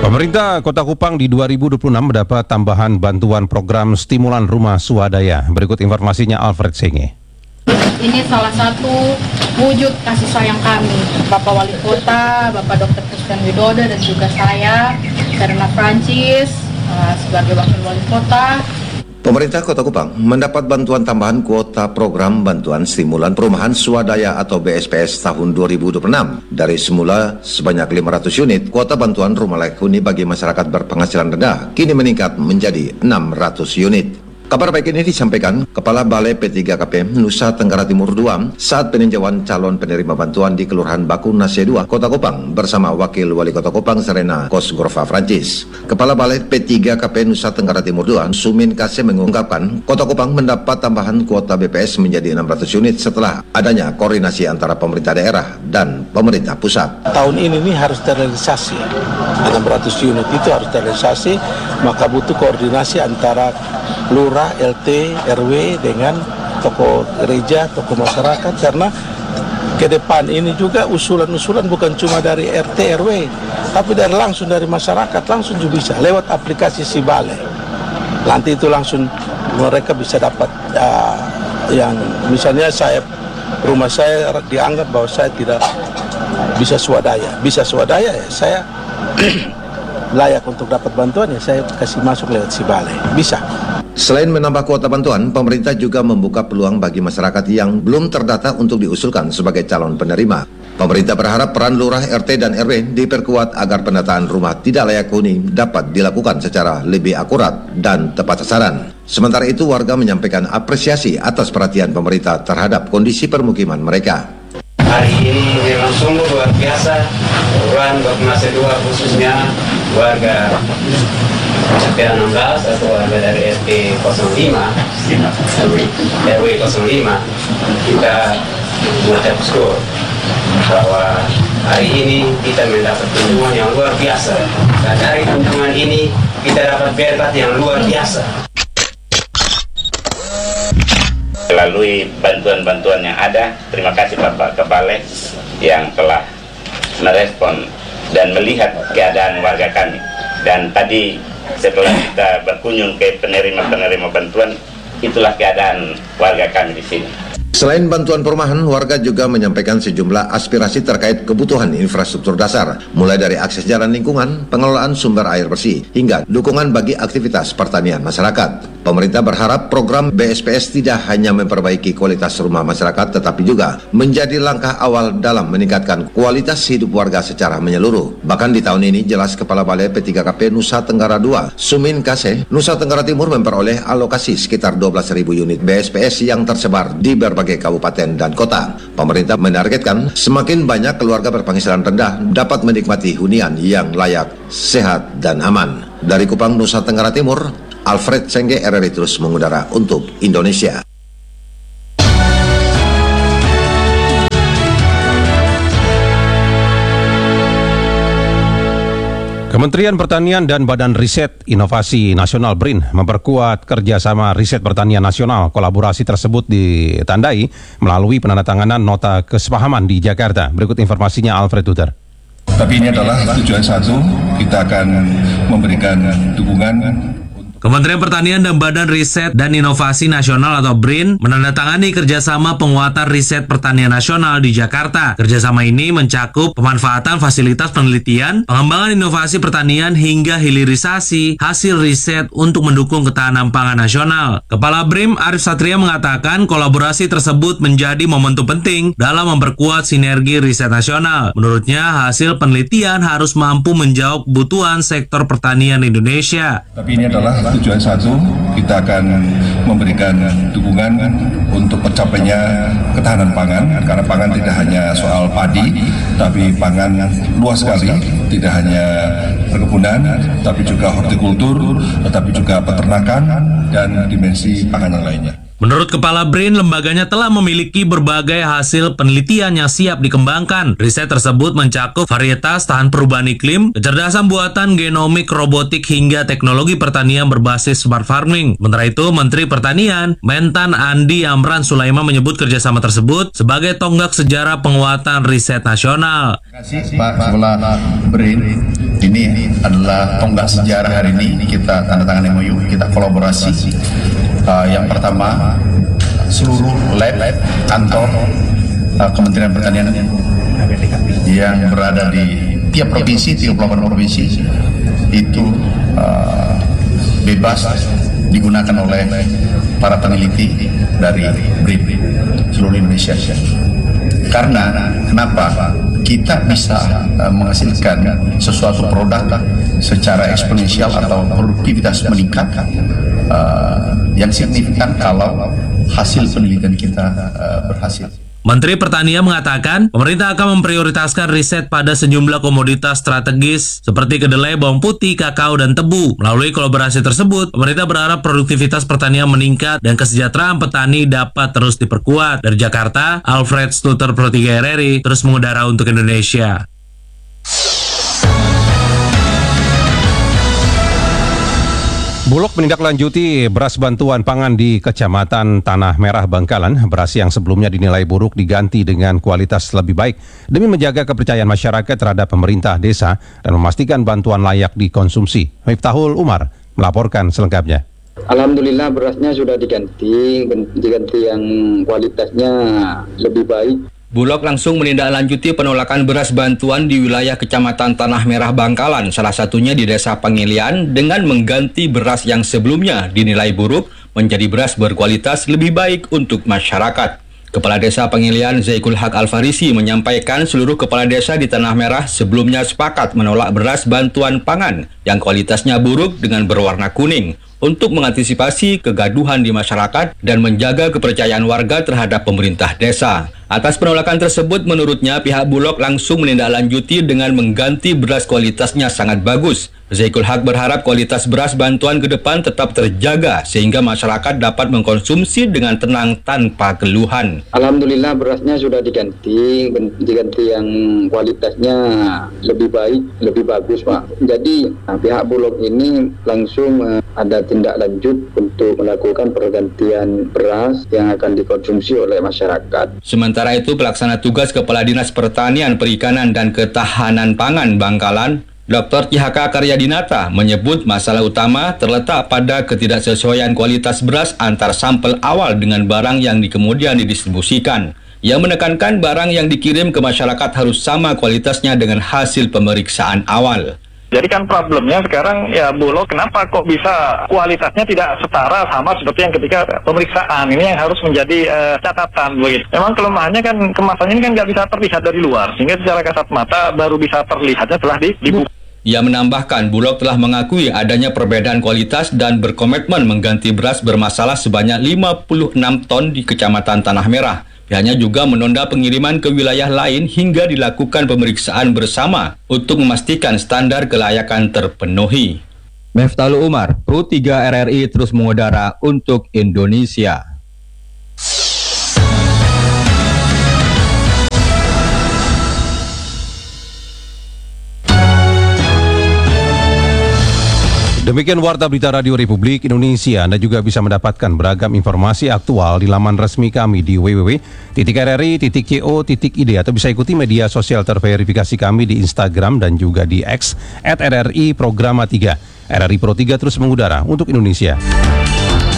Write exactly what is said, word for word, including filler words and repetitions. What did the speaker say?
Pemerintah Kota Kupang di dua ribu dua puluh enam mendapat tambahan bantuan program stimulan rumah swadaya. Berikut informasinya Alfred Senge. Ini salah satu wujud kasih sayang kami, Bapak Wali Kota, Bapak Dokter Christian Widodo, dan juga saya, Serena Francis, sebagai Wakil Wali Kota. Pemerintah Kota Kupang mendapat bantuan tambahan kuota program bantuan stimulan perumahan swadaya atau B S P S tahun dua ribu dua puluh enam. Dari semula sebanyak lima ratus unit, kuota bantuan rumah layak huni bagi masyarakat berpenghasilan rendah kini meningkat menjadi enam ratus unit. Kabar baik ini disampaikan Kepala Balai P tiga K P Nusa Tenggara Timur dua saat peninjauan calon penerima bantuan di Kelurahan Baku Nase dua, Kota Kupang bersama Wakil Wali Kota Kupang Serena Kosgorfa Francis. Kepala Balai P tiga K P Nusa Tenggara Timur dua, Sumin Kase mengungkapkan Kota Kupang mendapat tambahan kuota B P S menjadi enam ratus unit setelah adanya koordinasi antara pemerintah daerah dan pemerintah pusat. Tahun ini nih harus terrealisasi, enam ratus unit itu harus terrealisasi, maka butuh koordinasi antara lurah, L T, R W dengan tokoh gereja, tokoh masyarakat, karena ke depan ini juga usulan-usulan bukan cuma dari R T, R W, tapi dari langsung dari masyarakat, langsung juga bisa lewat aplikasi Si Balai. Nanti itu langsung mereka bisa dapat uh, yang misalnya saya rumah saya dianggap bahwa saya tidak bisa swadaya, bisa swadaya ya saya layak untuk dapat bantuan ya saya kasih masuk lewat Si Balai, bisa. Selain menambah kuota bantuan, pemerintah juga membuka peluang bagi masyarakat yang belum terdata untuk diusulkan sebagai calon penerima. Pemerintah berharap peran lurah, R T, dan R W diperkuat agar penataan rumah tidak layak huni dapat dilakukan secara lebih akurat dan tepat sasaran. Sementara itu, warga menyampaikan apresiasi atas perhatian pemerintah terhadap kondisi permukiman mereka. Hari ini memang sungguh luar biasa, Kelurahan Baku Nase dua khususnya warga R T enam belas atau warga dari R T nol lima, R W nol lima, kita mengucap syukur bahwa hari ini kita mendapat kunjungan yang luar biasa. Dan dari kunjungan ini kita dapat berkat yang luar biasa. Melalui bantuan-bantuan yang ada, terima kasih Bapak Kepala yang telah merespon dan melihat keadaan warga kami. Dan tadi setelah kita berkunjung ke penerima-penerima bantuan, itulah keadaan warga kami di sini. Selain bantuan perumahan, warga juga menyampaikan sejumlah aspirasi terkait kebutuhan infrastruktur dasar, mulai dari akses jalan lingkungan, pengelolaan sumber air bersih, hingga dukungan bagi aktivitas pertanian masyarakat. Pemerintah berharap program B S P S tidak hanya memperbaiki kualitas rumah masyarakat, tetapi juga menjadi langkah awal dalam meningkatkan kualitas hidup warga secara menyeluruh. Bahkan di tahun ini, jelas Kepala Balai P tiga K P Nusa Tenggara dua, Sumin Kase, Nusa Tenggara Timur memperoleh alokasi sekitar dua belas ribu unit B S P S yang tersebar di berbagai kabupaten dan kota. Pemerintah menargetkan semakin banyak keluarga berpenghasilan rendah dapat menikmati hunian yang layak, sehat, dan aman. Dari Kupang, Nusa Tenggara Timur, Alfred Senge, R R I terus mengudara untuk Indonesia. Kementerian Pertanian dan Badan Riset Inovasi Nasional B R I N memperkuat kerjasama riset pertanian nasional. Kolaborasi tersebut ditandai melalui penandatanganan nota kesepahaman di Jakarta. Berikut informasinya Alfred Tuter. Tapi ini adalah tujuan satu, kita akan memberikan dukungan. Kementerian Pertanian dan Badan Riset dan Inovasi Nasional atau B R I N menandatangani kerjasama penguatan riset pertanian nasional di Jakarta. Kerjasama ini mencakup pemanfaatan fasilitas penelitian, pengembangan inovasi pertanian hingga hilirisasi hasil riset untuk mendukung ketahanan pangan nasional. Kepala B R I M Arif Satria mengatakan kolaborasi tersebut menjadi momentum penting dalam memperkuat sinergi riset nasional. Menurutnya, hasil penelitian harus mampu menjawab kebutuhan sektor pertanian Indonesia. Tapi ini adalah tujuan satu, kita akan memberikan dukungan untuk tercapainya ketahanan pangan, karena pangan tidak hanya soal padi, tapi pangan luas sekali, tidak hanya perkebunan, tapi juga hortikultur, tetapi juga peternakan dan dimensi pangan yang lainnya. Menurut Kepala B R I N, lembaganya telah memiliki berbagai hasil penelitian yang siap dikembangkan. Riset tersebut mencakup varietas tahan perubahan iklim, kecerdasan buatan, genomik, robotik, hingga teknologi pertanian berbasis smart farming. Sementara itu, Menteri Pertanian, Mentan Andi Amran Sulaiman menyebut kerjasama tersebut sebagai tonggak sejarah penguatan riset nasional. Terima kasih Pak Kepala B R I N. Ini ini adalah tonggak sejarah hari ini. Kita tanda tangan M O U, kita kolaborasi. Uh, yang pertama, seluruh lab, kantor uh, Kementerian Pertanian yang berada di tiap provinsi, tiga puluh delapan provinsi itu uh, bebas digunakan oleh para peneliti dari B R I N seluruh Indonesia. Karena kenapa? Kita bisa uh, menghasilkan sesuatu produk secara eksponensial atau produktivitas meningkat uh, yang signifikan kalau hasil penelitian kita uh, berhasil. Menteri Pertanian mengatakan pemerintah akan memprioritaskan riset pada sejumlah komoditas strategis seperti kedelai, bawang putih, kakao, dan tebu. Melalui kolaborasi tersebut, pemerintah berharap produktivitas pertanian meningkat dan kesejahteraan petani dapat terus diperkuat. Dari Jakarta, Alfred Stuter, Pro tiga R R I, terus mengudara untuk Indonesia. Bulog menindaklanjuti beras bantuan pangan di Kecamatan Tanah Merah, Bangkalan. Beras yang sebelumnya dinilai buruk diganti dengan kualitas lebih baik demi menjaga kepercayaan masyarakat terhadap pemerintah desa dan memastikan bantuan layak dikonsumsi. Miftahul Umar melaporkan selengkapnya. Alhamdulillah berasnya sudah diganti, diganti yang kualitasnya lebih baik. Bulog langsung menindaklanjuti penolakan beras bantuan di wilayah Kecamatan Tanah Merah, Bangkalan, salah satunya di Desa Pangilian, dengan mengganti beras yang sebelumnya dinilai buruk menjadi beras berkualitas lebih baik untuk masyarakat. Kepala Desa Pangilian Zaikul Haq Al-Farisi menyampaikan seluruh kepala desa di Tanah Merah sebelumnya sepakat menolak beras bantuan pangan yang kualitasnya buruk dengan berwarna kuning untuk mengantisipasi kegaduhan di masyarakat dan menjaga kepercayaan warga terhadap pemerintah desa. Atas penolakan tersebut, menurutnya pihak Bulog langsung menindaklanjuti dengan mengganti beras kualitasnya sangat bagus. Zaikul Haq berharap kualitas beras bantuan ke depan tetap terjaga sehingga masyarakat dapat mengkonsumsi dengan tenang tanpa keluhan. Alhamdulillah berasnya sudah diganti, diganti yang kualitasnya lebih baik, lebih bagus, Pak. Jadi nah, pihak Bulog ini langsung uh, ada tindak lanjut untuk melakukan pergantian beras yang akan dikonsumsi oleh masyarakat. Sementara itu, pelaksana tugas Kepala Dinas Pertanian, Perikanan, dan Ketahanan Pangan Bangkalan, Doktor H K Karyadinata, menyebut masalah utama terletak pada ketidaksesuaian kualitas beras antar sampel awal dengan barang yang kemudian didistribusikan. Ia menekankan barang yang dikirim ke masyarakat harus sama kualitasnya dengan hasil pemeriksaan awal. Jadi kan problemnya sekarang ya Bulog kenapa kok bisa kualitasnya tidak setara sama seperti yang ketika pemeriksaan. Ini yang harus menjadi uh, catatan begitu. Memang kelemahannya kan kemasannya ini kan nggak bisa terlihat dari luar, sehingga secara kasat mata baru bisa terlihatnya setelah dibuka. Ia menambahkan Bulog telah mengakui adanya perbedaan kualitas dan berkomitmen mengganti beras bermasalah sebanyak lima puluh enam ton di Kecamatan Tanah Merah. Pihaknya juga menunda pengiriman ke wilayah lain hingga dilakukan pemeriksaan bersama untuk memastikan standar kelayakan terpenuhi. Miftahul Umar, Pro tiga R R I terus mengudara untuk Indonesia. Demikian Warta Berita Radio Republik Indonesia. Anda juga bisa mendapatkan beragam informasi aktual di laman resmi kami di w w w titik r r i titik co titik i d atau bisa ikuti media sosial terverifikasi kami di Instagram dan juga di X at R R I Programa tiga. R R I Pro tiga terus mengudara untuk Indonesia.